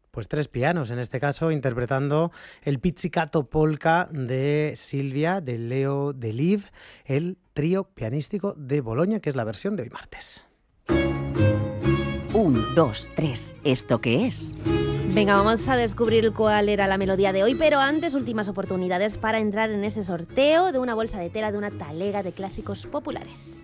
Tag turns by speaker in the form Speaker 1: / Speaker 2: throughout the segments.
Speaker 1: Pues 3 pianos, en este caso interpretando el Pizzicato Polka de Silvia, de Leo Deliv, el trío pianístico de Boloña, que es la versión de hoy martes.
Speaker 2: 1, 2, 3, ¿esto qué es?
Speaker 3: Venga, vamos a descubrir cuál era la melodía de hoy, pero antes, últimas oportunidades para entrar en ese sorteo de una bolsa de tela de una talega de clásicos populares.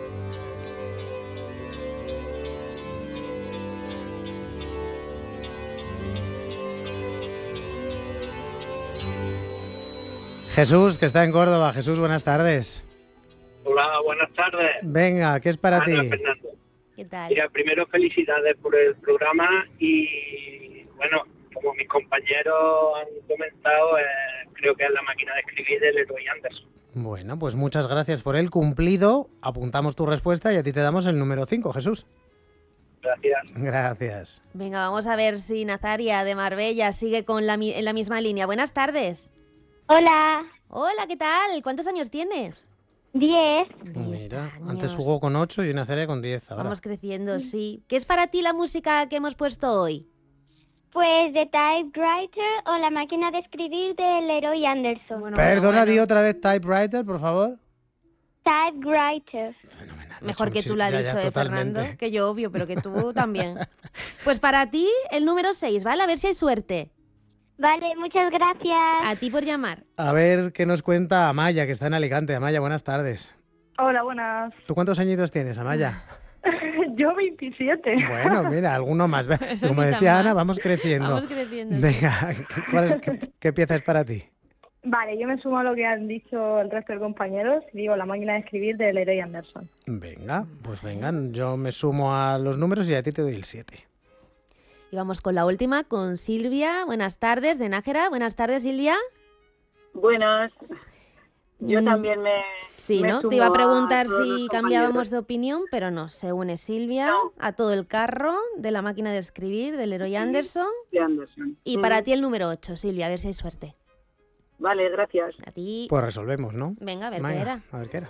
Speaker 1: Jesús, que está en Córdoba. Jesús, buenas tardes.
Speaker 4: Hola, buenas tardes.
Speaker 1: Venga, ¿qué es para ti?
Speaker 4: Fernando.
Speaker 3: ¿Qué tal?
Speaker 4: Mira, primero felicidades por el programa y, bueno, como mis compañeros han comentado, creo que es la máquina de escribir de Leroy Anderson.
Speaker 1: Bueno, pues muchas gracias por el cumplido. Apuntamos tu respuesta y a ti te damos el número 5, Jesús.
Speaker 4: Gracias.
Speaker 1: Gracias.
Speaker 3: Venga, vamos a ver si Nazaria de Marbella sigue en la misma línea. Buenas tardes.
Speaker 5: Hola,
Speaker 3: Hola, ¿qué tal? ¿Cuántos años tienes?
Speaker 5: 10.
Speaker 1: Mira,
Speaker 3: 10 años.
Speaker 1: antes jugó con 8 y Nazaria con 10 ahora.
Speaker 3: Vamos creciendo, sí. ¿Qué es para ti la música que hemos puesto hoy?
Speaker 5: Pues de Typewriter o la máquina de escribir de Leroy Anderson.
Speaker 3: Bueno,
Speaker 1: Perdona,
Speaker 3: bueno.
Speaker 1: di otra vez typewriter, por favor.
Speaker 5: Typewriter.
Speaker 1: Fenomenal.
Speaker 3: Mejor que tú lo has
Speaker 1: Ya,
Speaker 3: dicho,
Speaker 1: totalmente.
Speaker 3: Fernando. Que yo, obvio, pero que tú también. Pues para ti, el número 6, ¿vale? A ver si hay suerte.
Speaker 5: Vale, muchas gracias.
Speaker 3: A ti por llamar.
Speaker 1: A ver qué nos cuenta Amaya, que está en Alicante. Amaya, buenas tardes.
Speaker 6: Hola, buenas.
Speaker 1: ¿Tú cuántos añitos tienes, Amaya?
Speaker 6: Yo 27.
Speaker 1: Bueno, mira, alguno más. Como
Speaker 3: Ni tan
Speaker 1: decía
Speaker 3: mal.
Speaker 1: Ana, vamos creciendo.
Speaker 3: Vamos creciendo.
Speaker 1: Venga, ¿qué pieza es para ti?
Speaker 6: Vale, yo me sumo a lo que han dicho el resto de compañeros y digo la máquina de escribir de Leroy Anderson.
Speaker 1: Venga, pues vengan, yo me sumo a los números y a ti te doy el 7.
Speaker 3: Y vamos con la última, con Silvia. Buenas tardes, de Nájera. Buenas tardes, Silvia.
Speaker 7: Buenas. Yo también me...
Speaker 3: Sí,
Speaker 7: me
Speaker 3: ¿no?
Speaker 7: sumo
Speaker 3: Te iba a preguntar
Speaker 7: todos
Speaker 3: si
Speaker 7: los
Speaker 3: cambiábamos
Speaker 7: compañeros.
Speaker 3: de opinión, pero no. Se une Silvia
Speaker 7: No.
Speaker 3: a todo el carro de la máquina de escribir de Leroy Anderson.
Speaker 7: de Anderson.
Speaker 3: Y para ti el número 8, Silvia, a ver si hay suerte.
Speaker 7: Vale, gracias.
Speaker 3: A ti.
Speaker 1: Pues resolvemos, ¿no?
Speaker 3: Venga, a ver qué
Speaker 1: Venga,
Speaker 3: era.
Speaker 1: a ver qué era.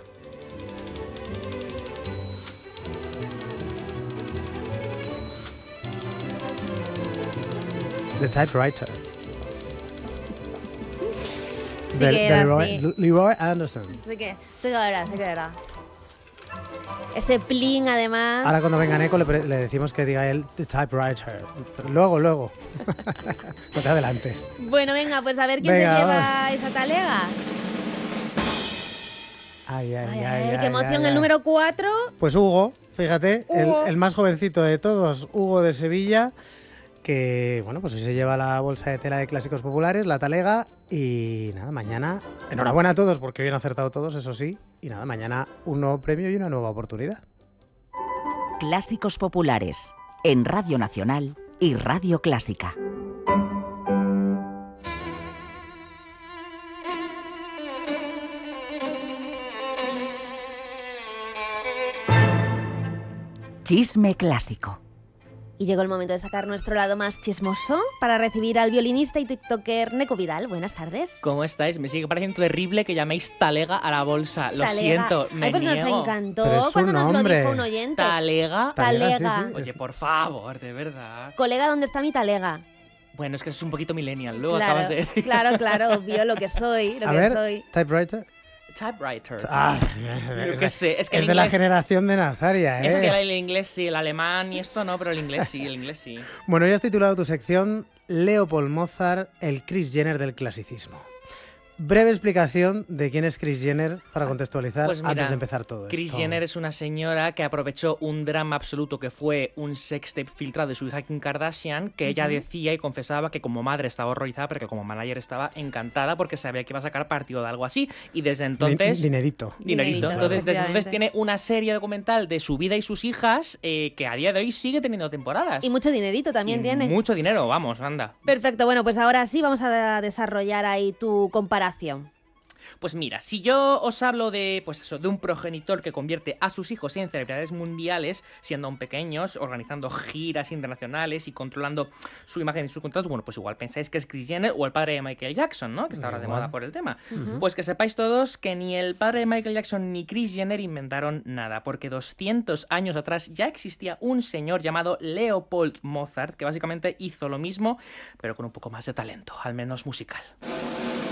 Speaker 1: The Typewriter.
Speaker 3: Sí que era
Speaker 1: Leroy Anderson.
Speaker 3: Sí que era. Ese plin, además.
Speaker 1: Ahora cuando venga Neko le decimos que diga él The Typewriter. Pero luego. No te adelantes.
Speaker 3: Bueno, venga, pues a ver quién
Speaker 1: Venga,
Speaker 3: se lleva
Speaker 1: vamos.
Speaker 3: esa talega.
Speaker 1: Ay,
Speaker 3: Qué emoción. El número 4.
Speaker 1: Pues Hugo, fíjate,
Speaker 3: Hugo.
Speaker 1: el más jovencito de todos, Hugo de Sevilla, que bueno, pues hoy se lleva la bolsa de tela de clásicos populares, la talega, y nada, mañana, enhorabuena a todos porque hoy han acertado todos, eso sí, y nada, mañana un nuevo premio y una nueva oportunidad.
Speaker 2: Clásicos populares, en Radio Nacional y Radio Clásica. Chisme clásico.
Speaker 3: Y llegó el momento de sacar nuestro lado más chismoso para recibir al violinista y tiktoker Neko Vidal. Buenas tardes.
Speaker 8: ¿Cómo estáis? Me sigue pareciendo terrible que llaméis talega a la bolsa. Lo
Speaker 3: Talega.
Speaker 8: siento, me
Speaker 3: Ay, pues
Speaker 8: niego.
Speaker 3: nos encantó
Speaker 1: Pero es un
Speaker 3: cuando nos lo
Speaker 1: nombre.
Speaker 3: dijo un oyente.
Speaker 8: ¿Talega?
Speaker 3: Talega.
Speaker 1: Sí,
Speaker 8: Oye, por favor, de verdad.
Speaker 3: Colega, ¿dónde está mi talega?
Speaker 8: Bueno, es que eso es un poquito millennial. Luego
Speaker 3: Claro,
Speaker 8: acabas de decir.
Speaker 3: claro, obvio, lo que soy,
Speaker 1: A
Speaker 3: que
Speaker 1: ver,
Speaker 3: soy.
Speaker 1: Typewriter.
Speaker 8: Typewriter.
Speaker 1: Yo
Speaker 8: qué sé, es que
Speaker 1: es
Speaker 8: el
Speaker 1: de la
Speaker 8: inglés-
Speaker 1: generación de Nazaria, ¿eh?
Speaker 8: Es que el inglés sí, el alemán y esto no, pero el inglés sí.
Speaker 1: Bueno, ya has titulado tu sección Leopold Mozart, el Kris Jenner del clasicismo. Breve explicación de quién es Kris Jenner para contextualizar
Speaker 8: Pues mira,
Speaker 1: antes de empezar todo
Speaker 8: Kris
Speaker 1: esto.
Speaker 8: Jenner es una señora que aprovechó un drama absoluto que fue un sextape filtrado de su hija Kim Kardashian, que ella decía y confesaba que como madre estaba horrorizada, pero que como manager estaba encantada porque sabía que iba a sacar partido de algo así. Y desde entonces...
Speaker 1: Dinerito.
Speaker 3: Dinerito,
Speaker 8: Entonces, desde entonces
Speaker 3: efectivamente.
Speaker 8: tiene una serie documental de su vida y sus hijas que a día de hoy sigue teniendo temporadas.
Speaker 3: Y mucho dinerito también
Speaker 8: Y
Speaker 3: tiene.
Speaker 8: Mucho dinero, vamos, anda.
Speaker 3: Perfecto, bueno, pues ahora sí vamos a desarrollar ahí tu comparación.
Speaker 8: Pues mira, si yo os hablo de, pues eso, de un progenitor que convierte a sus hijos en celebridades mundiales, siendo aún pequeños, organizando giras internacionales y controlando su imagen y sus contratos, bueno, pues igual pensáis que es Kris Jenner o el padre de Michael Jackson, ¿no? Que está ahora de moda por el tema. Pues que sepáis todos que ni el padre de Michael Jackson ni Kris Jenner inventaron nada, porque 200 años atrás ya existía un señor llamado Leopold Mozart que básicamente hizo lo mismo, pero con un poco más de talento, al menos musical.